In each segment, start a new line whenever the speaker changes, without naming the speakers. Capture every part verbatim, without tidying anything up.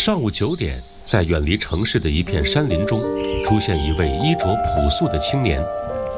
上午九点，在远离城市的一片山林中，出现一位衣着朴素的青年。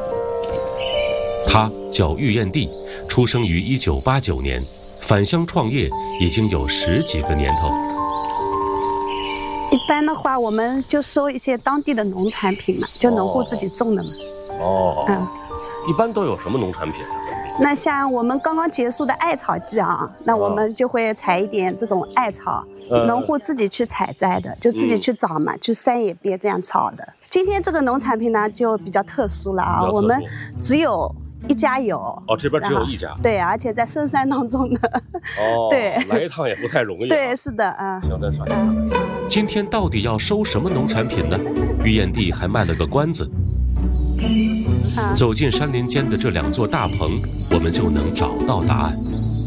他叫喻彦娣，出生于一九八九年，返乡创业已经有十几个年头。
一般的话，我们就收一些当地的农产品嘛，就农户自己种的嘛。
哦，
嗯，
一般都有什么农产品？
那像我们刚刚结束的艾草季啊，那我们就会采一点这种艾草，
嗯
农户自己去采摘的，就自己去找嘛，去山野边这样找的。今天这个农产品呢，就比较特殊了啊，我们只有一家有。
哦，这边只有一家。
对，而且在深山当中的。
哦，
对，
来一趟也不太容易。
对，是的，嗯。
行，咱上一趟。
今天到底要收什么农产品呢？喻彦娣还卖了个关子。走进山林间的这两座大棚，我们就能找到答案。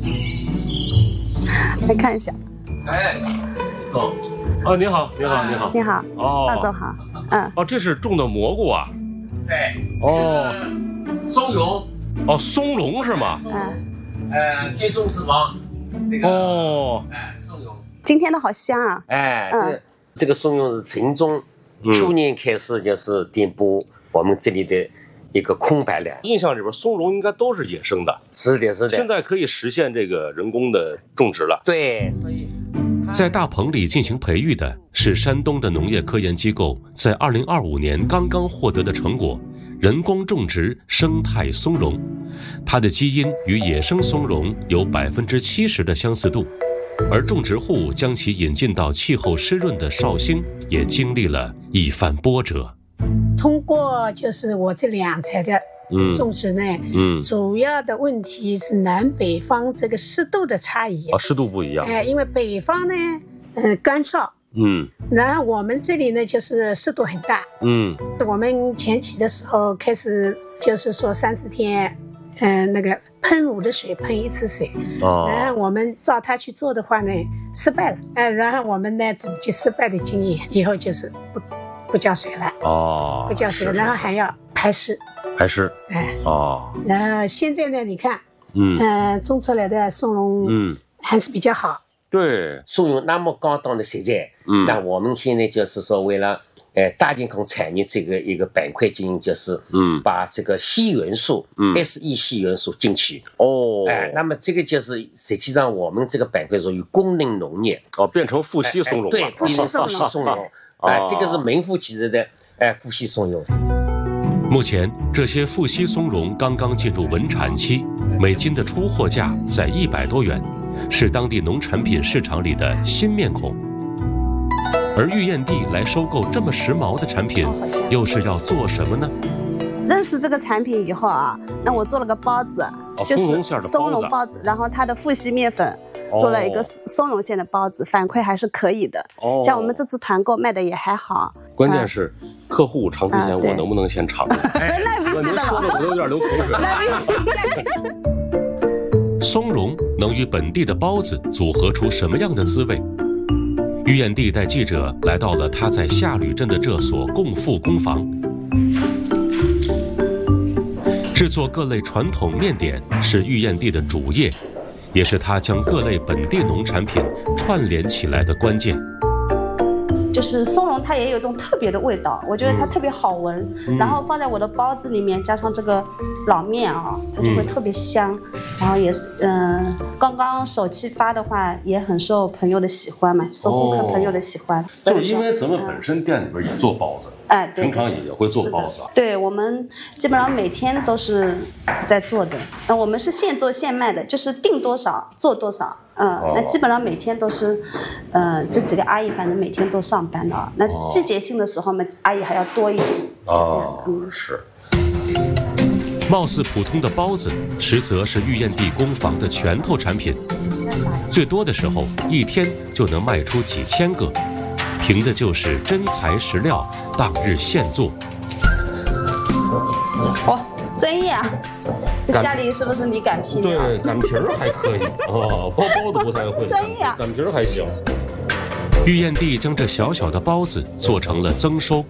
来看一下。
哎，走。哦，你好，你好，你好。
你好。
哦，
大周好。嗯。
哦，这是种的蘑菇啊。
对。
哦。
松茸。
哦，松茸是吗？
嗯。
呃，接种脂肪。这个。
哦。
哎，松茸。
今天的好香啊。
哎，这这个松茸是正宗，去年开始就是填补我们这里的一个空白了。
印象里边松茸应该都是野生的，
是的，是的。
现在可以实现这个人工的种植了。
对，所以
在大棚里进行培育的是山东的农业科研机构在二零二五年刚刚获得的成果——人工种植生态松茸。它的基因与野生松茸有百分之七十的相似度，而种植户将其引进到气候湿润的绍兴，也经历了一番波折。
通过就是我这两采的种植呢，嗯，嗯主要的问题是南北方这个湿度的差异
啊，湿度不一样。
哎，因为北方呢，呃，干燥，
嗯，
然后我们这里呢就是湿度很大，
嗯，
我们前期的时候开始就是说三四天，嗯、呃，那个喷雾的水喷一次水，哦，然后我们照它去做的话呢，失败了，哎、呃，然后我们呢总结失败的经验，以后就是不。不浇水了
哦，
不浇水，然后还要排湿，
排湿，
哎，
哦，
然后现在呢，你看，
嗯，
呃，种出来的松茸，嗯，还是比较好。
对，
松茸那么高档的食材，嗯，那我们现在就是说，为了呃大健康产业这个一个板块经营，就是嗯，把这个硒元素，嗯 ，S E 硒元素进去。
哦，
哎，那么这个就是实际上我们这个板块属于功能农业，
哦，变成富硒松茸了，
对，变成富硒松茸。哎、啊，这个是名副其实的哎富硒松茸。
目前这些富硒松茸刚刚进入稳产期，每斤的出货价在一百多元，是当地农产品市场里的新面孔。而喻彦娣来收购这么时髦的产品，又是要做什么呢？
认识这个产品以后啊，那我做了个包子，
哦、
就是
松
茸包子，然后它的富硒面粉。做了一个松茸馅的包子，反馈还是可以的。哦，像我们这次团购卖的也还好。
关键是客户尝之前，我能不能先尝？
那必须的了，
我有点流口水。
那必
须。松茸能与本地的包子组合出什么样的滋味？喻彦娣带记者来到了他在下吕镇的这所共富工坊，制作各类传统面点是喻彦娣的主业。也是他将各类本地农产品串联起来的关键。
就是松茸，它也有一种特别的味道，我觉得它特别好闻。嗯、然后放在我的包子里面，加上这个老面啊，它就会特别香。嗯、然后也嗯、呃，刚刚首期发的话，也很受朋友的喜欢嘛，受顾客朋友的喜欢。
哦、就是因为咱们本身店里边也做包子。
哎，对，
平常也会做包子。
对，我们基本上每天都是在做的。那我们是现做现卖的，就是订多少做多少。嗯，哦、那基本上每天都是，呃，这几个阿姨反正每天都上班的啊。那季节性的时候嘛，阿姨还要多一点。
哦，这样嗯是。
貌似普通的包子，实则是喻彦娣工坊的拳头产品。最多的时候，一天就能卖出几千个。凭的就是真材实料，当日现做。
哇，专业啊！家里是不是你擀皮？
对，擀皮儿还可以哦，包包子不太会。
专业啊，
擀皮儿还行。
喻彦娣将这小小的包子做成了增收